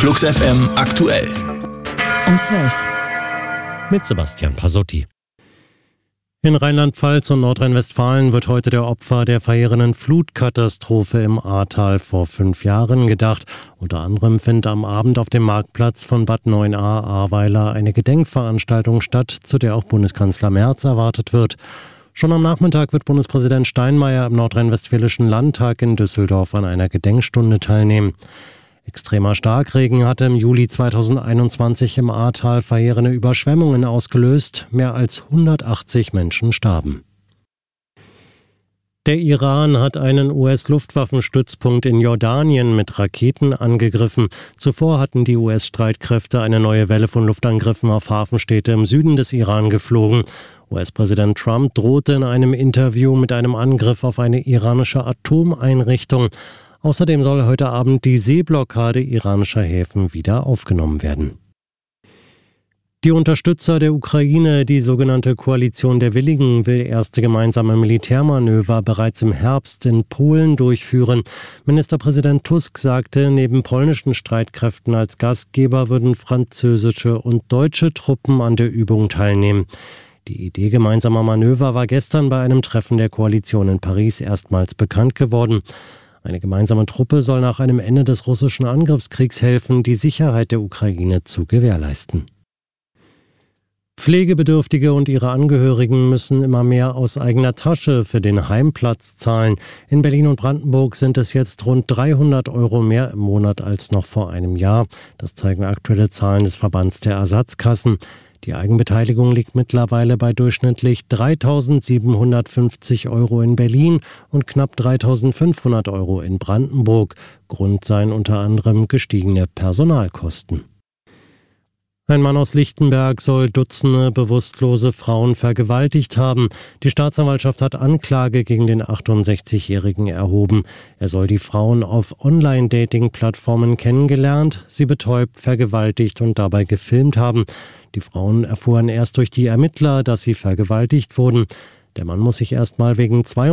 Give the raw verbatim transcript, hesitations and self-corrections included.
Flux F M aktuell. Um zwölf. Mit Sebastian Pasotti. In Rheinland-Pfalz und Nordrhein-Westfalen wird heute der Opfer der verheerenden Flutkatastrophe im Ahrtal vor fünf Jahren gedacht. Unter anderem findet am Abend auf dem Marktplatz von Bad Neuenahr-Ahrweiler eine Gedenkveranstaltung statt, zu der auch Bundeskanzler Merz erwartet wird. Schon am Nachmittag wird Bundespräsident Steinmeier im Nordrhein-Westfälischen Landtag in Düsseldorf an einer Gedenkstunde teilnehmen. Extremer Starkregen hatte im Juli zweitausendeinundzwanzig im Ahrtal verheerende Überschwemmungen ausgelöst. Mehr als hundertachtzig Menschen starben. Der Iran hat einen U S-Luftwaffenstützpunkt in Jordanien mit Raketen angegriffen. Zuvor hatten die U S-Streitkräfte eine neue Welle von Luftangriffen auf Hafenstädte im Süden des Iran geflogen. U S-Präsident Trump drohte in einem Interview mit einem Angriff auf eine iranische Atomeinrichtung. Außerdem soll heute Abend die Seeblockade iranischer Häfen wieder aufgenommen werden. Die Unterstützer der Ukraine, die sogenannte Koalition der Willigen, will erste gemeinsame Militärmanöver bereits im Herbst in Polen durchführen. Ministerpräsident Tusk sagte, neben polnischen Streitkräften als Gastgeber würden französische und deutsche Truppen an der Übung teilnehmen. Die Idee gemeinsamer Manöver war gestern bei einem Treffen der Koalition in Paris erstmals bekannt geworden. Eine gemeinsame Truppe soll nach einem Ende des russischen Angriffskriegs helfen, die Sicherheit der Ukraine zu gewährleisten. Pflegebedürftige und ihre Angehörigen müssen immer mehr aus eigener Tasche für den Heimplatz zahlen. In Berlin und Brandenburg sind es jetzt rund dreihundert Euro mehr im Monat als noch vor einem Jahr. Das zeigen aktuelle Zahlen des Verbands der Ersatzkassen. Die Eigenbeteiligung liegt mittlerweile bei durchschnittlich dreitausendsiebenhundertfünfzig Euro in Berlin und knapp dreitausendfünfhundert Euro in Brandenburg. Grund seien unter anderem gestiegene Personalkosten. Ein Mann aus Lichtenberg soll Dutzende bewusstlose Frauen vergewaltigt haben. Die Staatsanwaltschaft hat Anklage gegen den achtundsechzigjährigen erhoben. Er soll die Frauen auf Online-Dating-Plattformen kennengelernt, sie betäubt, vergewaltigt und dabei gefilmt haben. Die Frauen erfuhren erst durch die Ermittler, dass sie vergewaltigt wurden. Der Mann muss sich erstmal wegen